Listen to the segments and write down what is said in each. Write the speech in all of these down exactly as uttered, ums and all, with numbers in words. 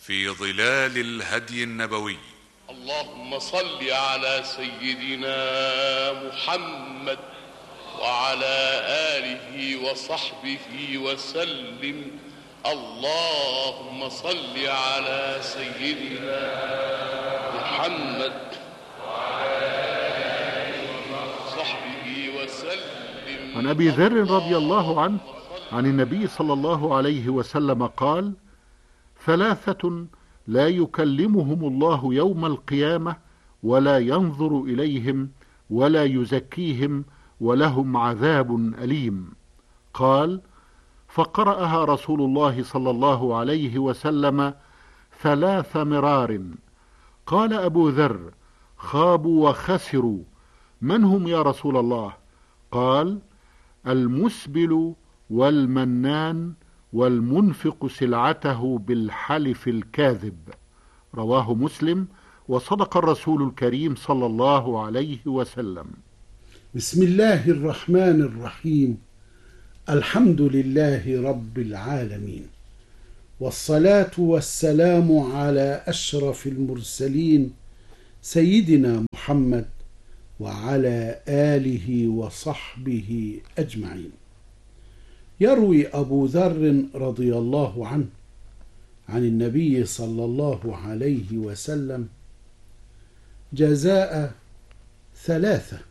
في ظلال الهدي النبوي. اللهم صل على سيدنا محمد وعلى آله وصحبه وسلم. اللهم صل على سيدنا محمد وعلى آله وصحبه وسلم. عن أبي ذر رضي الله عنه عن النبي صلى الله عليه وسلم قال: ثلاثة لا يكلمهم الله يوم القيامة ولا ينظر إليهم ولا يزكيهم ولهم عذاب أليم. قال: فقرأها رسول الله صلى الله عليه وسلم ثلاث مرار. قال أبو ذر: خابوا وخسروا، من هم يا رسول الله؟ قال: المسبل والمنان والمنفق سلعته بالحلف الكاذب. رواه مسلم. وصدق الرسول الكريم صلى الله عليه وسلم. بسم الله الرحمن الرحيم. الحمد لله رب العالمين، والصلاة والسلام على أشرف المرسلين سيدنا محمد وعلى آله وصحبه أجمعين. يروي أبو ذر رضي الله عنه عن النبي صلى الله عليه وسلم جزاء ثلاثة،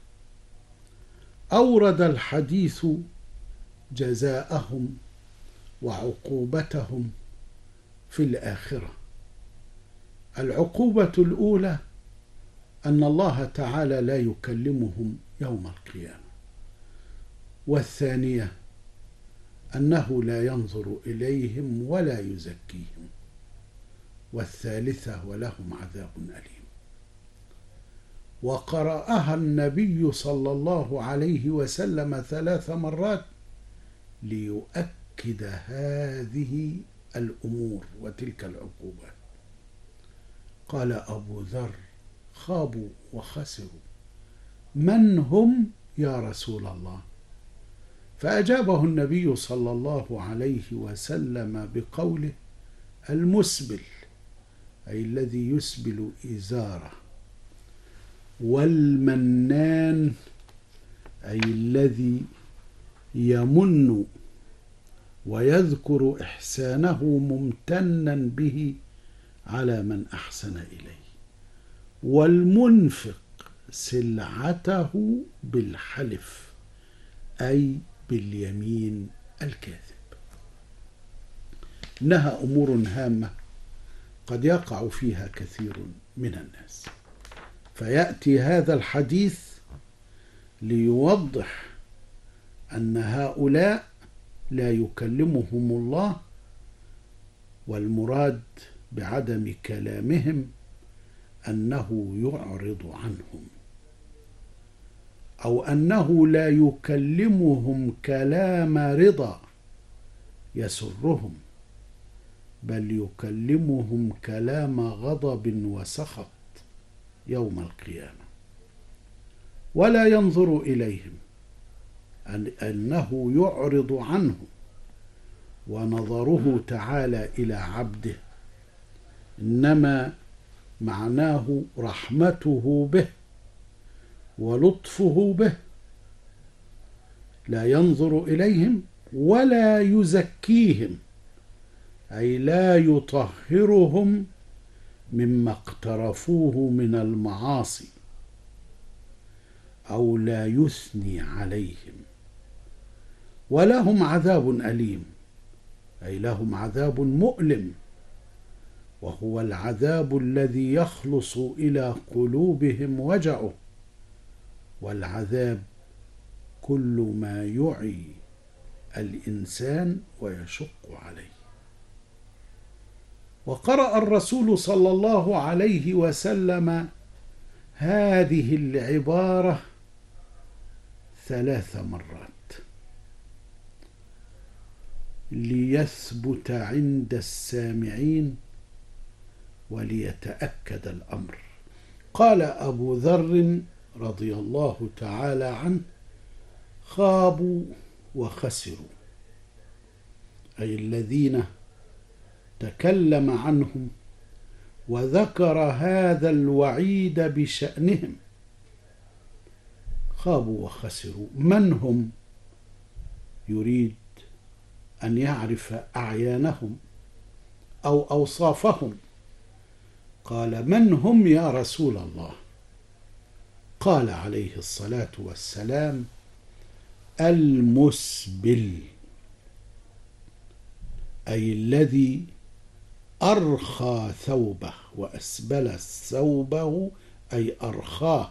أورد الحديث جزاءهم وعقوبتهم في الآخرة. العقوبة الأولى أن الله تعالى لا يكلمهم يوم القيامة، والثانية أنه لا ينظر إليهم ولا يزكيهم، والثالثة ولهم عذاب أليم. وقرأها النبي صلى الله عليه وسلم ثلاث مرات ليؤكد هذه الأمور وتلك العقوبات. قال أبو ذر: خابوا وخسروا، من هم يا رسول الله؟ فأجابه النبي صلى الله عليه وسلم بقوله: المسبل، أي الذي يسبل إزاره، والمنان، أي الذي يمن ويذكر إحسانه ممتنا به على من أحسن إليه، والمنفق سلعته بالحلف، أي باليمين الكاذب. إنها أمور هامة قد يقع فيها كثير من الناس، فيأتي هذا الحديث ليوضح أن هؤلاء لا يكلمهم الله، والمراد بعدم كلامهم أنه يعرض عنهم، أو أنه لا يكلمهم كلام رضا يسرهم، بل يكلمهم كلام غضب وسخط يوم القيامة. ولا ينظر إليهم، أنه يعرض عنهم، ونظره تعالى إلى عبده إنما معناه رحمته به ولطفه به. لا ينظر إليهم ولا يزكيهم، أي لا يطهرهم مما اقترفوه من المعاصي، أو لا يثني عليهم. ولهم عذاب أليم، أي لهم عذاب مؤلم، وهو العذاب الذي يخلص إلى قلوبهم وجعه، والعذاب كل ما يعي الإنسان ويشق عليه. وقرأ الرسول صلى الله عليه وسلم هذه العبارة ثلاث مرات ليثبت عند السامعين وليتأكد الأمر. قال أبو ذر رضي الله تعالى عنه: خابوا وخسروا، أي الذين تكلم عنهم وذكر هذا الوعيد بشأنهم. خابوا وخسروا. من هم؟ يريد أن يعرف أعيانهم أو أوصافهم. قال: من هم يا رسول الله؟ قال عليه الصلاة والسلام: المسبل، أي الذي أرخى ثوبه، وأسبل ثوبه أي أرخاه،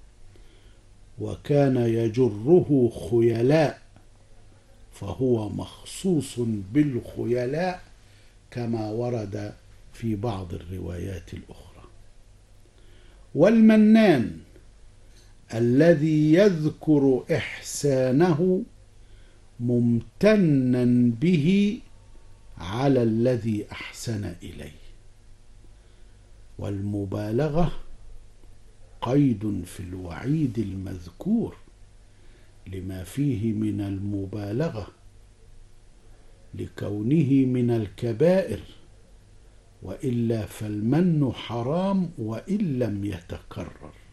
وكان يجره خيلاء، فهو مخصوص بالخيلاء كما ورد في بعض الروايات الأخرى. والمنان الذي يذكر إحسانه ممتنا به على الذي أحسن إليه. والمبالغة قيد في الوعيد المذكور لما فيه من المبالغة لكونه من الكبائر، وإلا فالمن حرام وإن لم يتكرر.